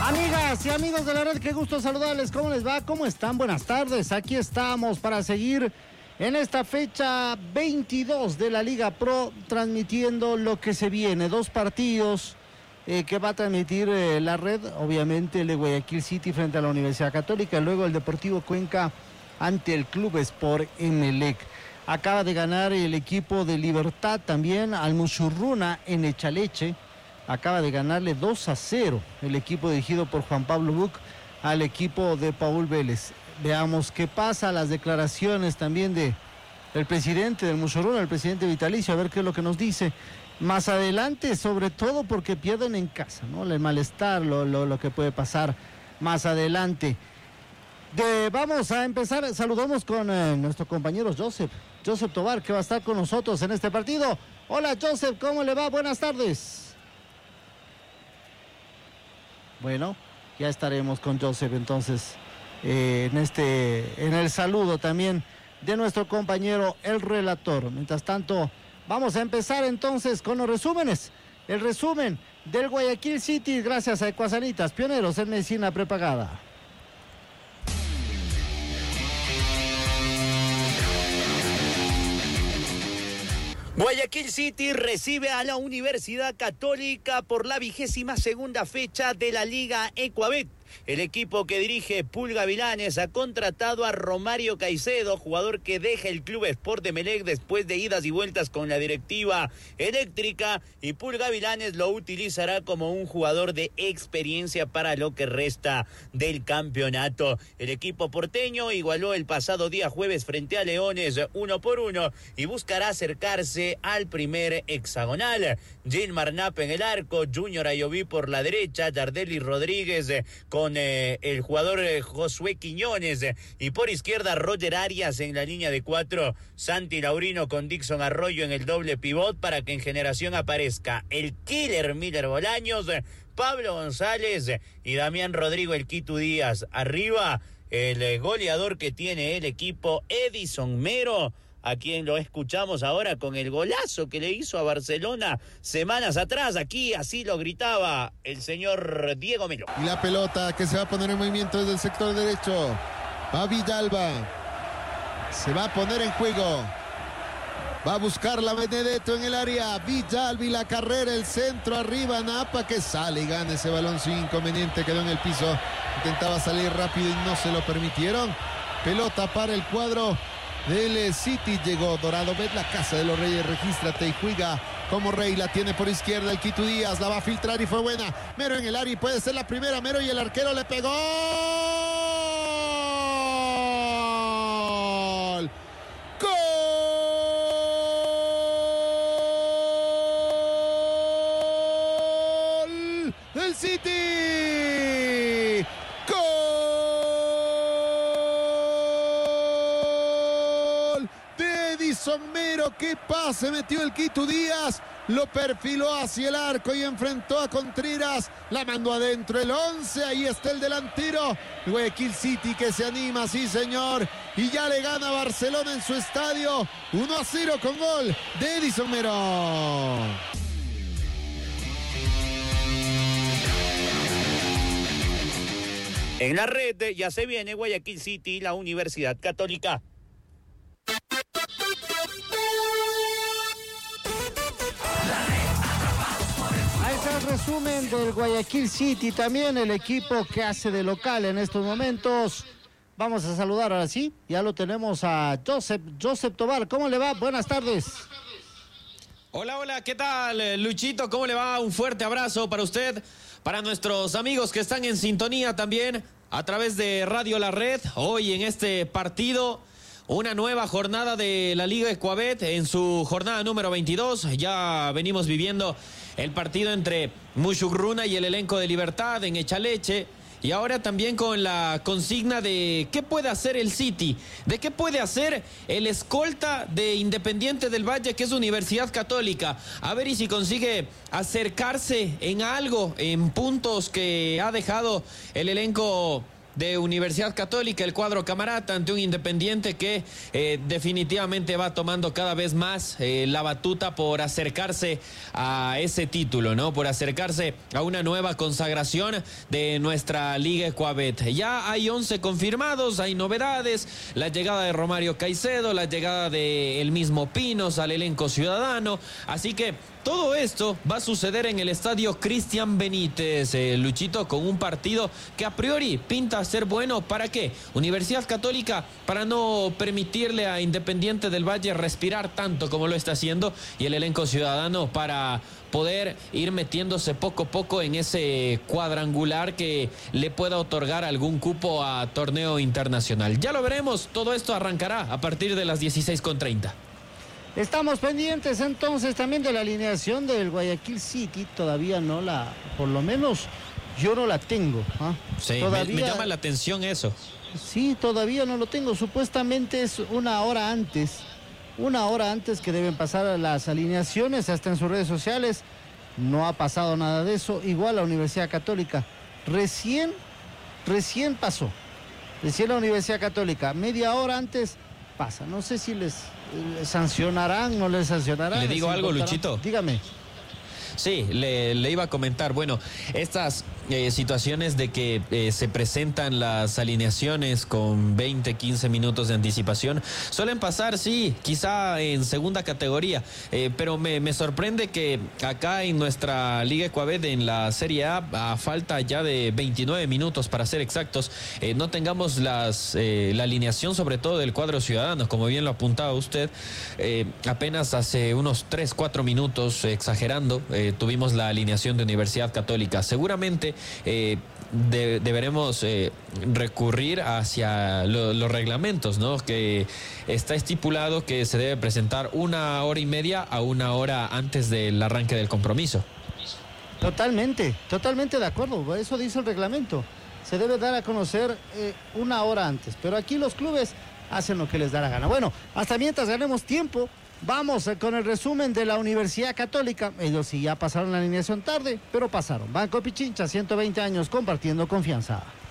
Amigas y amigos de la red, qué gusto saludarles. ¿Cómo les va? ¿Cómo están? Buenas tardes. Aquí estamos para seguir en esta fecha 22 de la Liga Pro, transmitiendo lo que se viene. 2 partidos que va a transmitir la red. Obviamente el de Guayaquil City frente a la Universidad Católica. Luego el Deportivo Cuenca ante el Club Sport Emelec. Acaba de ganar el equipo de Libertad también al Musurruna en Echaleche. Acaba de ganarle 2-0 el equipo dirigido por Juan Pablo Buc al equipo de Paul Vélez. Veamos qué pasa, las declaraciones también del presidente del Musurruna, el presidente vitalicio, a ver qué es lo que nos dice. Más adelante, sobre todo porque pierden en casa, ¿no? El malestar, lo que puede pasar más adelante. Vamos a empezar, saludamos con nuestro compañero Joseph Tobar, que va a estar con nosotros en este partido. Hola Joseph, ¿cómo le va? Buenas tardes. Bueno, ya estaremos con Joseph entonces en el saludo también de nuestro compañero el relator. Mientras tanto, vamos a empezar entonces con los resúmenes. El resumen del Guayaquil City gracias a Ecuasanitas, pioneros en medicina prepagada. Guayaquil City recibe a la Universidad Católica por la 22ª fecha de la Liga Ecuabet. El equipo que dirige Pulga Vilanes ha contratado a Romario Caicedo, jugador que deja el Club Sport Emelec después de idas y vueltas con la directiva eléctrica, y Pulga Vilanes lo utilizará como un jugador de experiencia para lo que resta del campeonato. El equipo porteño igualó el pasado día jueves frente a Leones 1-1 y buscará acercarse al primer hexagonal. Gilmar Napa en el arco, Junior Ayoví por la derecha, Dardelis Rodríguez con el jugador Josué Quiñones, y por izquierda Roger Arias en la línea de 4, Santi Laurino con Dixon Arroyo en el doble pivot para que en generación aparezca el killer Miller Bolaños, Pablo González y Damián Rodrigo el Quitu Díaz. Arriba el goleador que tiene el equipo, Edison Mero, a quien lo escuchamos ahora con el golazo que le hizo a Barcelona semanas atrás. Aquí así lo gritaba el señor Diego Melo. Y la pelota que se va a poner en movimiento desde el sector derecho. Va Villalba. Se va a poner en juego. Va a buscar la Benedetto en el área. Villalba y la carrera, el centro arriba. Napa que sale y gana ese balón sin inconveniente. Quedó en el piso. Intentaba salir rápido y no se lo permitieron. Pelota para el cuadro del City. Llegó Dorado Bet, la casa de los Reyes. Regístrate y juega como rey. La tiene por izquierda el Quitu Díaz. La va a filtrar y fue buena. Mero en el área y puede ser la primera. Mero y el arquero le pegó. ¡Gol! ¡Gol! ¡Del City! Mero, qué pase metió el Quitu Díaz, lo perfiló hacia el arco y enfrentó a Contreras, la mandó adentro el 11, ahí está el delantero, Guayaquil City que se anima, sí señor, y ya le gana a Barcelona en su estadio, 1-0 con gol de Edison Mero. En la red ya se viene Guayaquil City, la Universidad Católica. Ahí está el resumen del Guayaquil City, también el equipo que hace de local en estos momentos. Vamos a saludar ahora sí, ya lo tenemos a Joseph Tobar. ¿Cómo le va? Buenas tardes. Hola, ¿qué tal, Luchito? ¿Cómo le va? Un fuerte abrazo para usted, para nuestros amigos que están en sintonía también a través de Radio La Red. Hoy en este partido, una nueva jornada de la Liga Ecuabet en su jornada número 22. Ya venimos viviendo el partido entre Musurruna y el elenco de Libertad en Echaleche. Y ahora también con la consigna de qué puede hacer el City, de qué puede hacer el escolta de Independiente del Valle, que es Universidad Católica. A ver y si consigue acercarse en algo, en puntos que ha dejado el elenco de Universidad Católica, el cuadro camarata, ante un Independiente que definitivamente va tomando cada vez más la batuta por acercarse a ese título, ¿no? Por acercarse a una nueva consagración de nuestra Liga Ecuabet. Ya hay 11 confirmados, hay novedades, la llegada de Romario Caicedo, la llegada de el mismo Pinos al elenco ciudadano, así que todo esto va a suceder en el estadio Cristian Benítez, Luchito, con un partido que a priori pinta ser bueno. ¿Para qué? Universidad Católica, para no permitirle a Independiente del Valle respirar tanto como lo está haciendo, y el elenco ciudadano para poder ir metiéndose poco a poco en ese cuadrangular que le pueda otorgar algún cupo a torneo internacional. Ya lo veremos, todo esto arrancará a partir de las 16:30. Estamos pendientes entonces también de la alineación del Guayaquil City. Todavía no la, por lo menos yo no la tengo. Sí, todavía, me llama la atención eso. Sí, todavía no lo tengo. Supuestamente es una hora antes que deben pasar las alineaciones, hasta en sus redes sociales. No ha pasado nada de eso. Igual la Universidad Católica. Recién pasó. Recién la Universidad Católica. Media hora antes pasa. No sé si les sancionarán, no les sancionarán. Le digo algo, Luchito. Dígame. Sí, le iba a comentar. Bueno, estas situaciones de que se presentan las alineaciones con 20, 15 minutos de anticipación suelen pasar, sí, quizá en segunda categoría, pero me sorprende que acá en nuestra Liga Ecuabet, en la Serie A falta ya de 29 minutos para ser exactos, no tengamos la alineación, sobre todo del cuadro ciudadano, como bien lo apuntaba usted. Apenas hace unos 3, 4 minutos, exagerando, tuvimos la alineación de Universidad Católica. Seguramente deberemos recurrir hacia los reglamentos, ¿no? Que está estipulado que se debe presentar 1 hora y media a 1 hora antes del arranque del compromiso. Totalmente de acuerdo, eso dice el reglamento. Se debe dar a conocer 1 hora antes, pero aquí los clubes hacen lo que les da la gana. Bueno, hasta mientras ganemos tiempo, vamos con el resumen de la Universidad Católica. Ellos sí ya pasaron la alineación tarde, pero pasaron. Banco Pichincha, 120 años compartiendo confianza.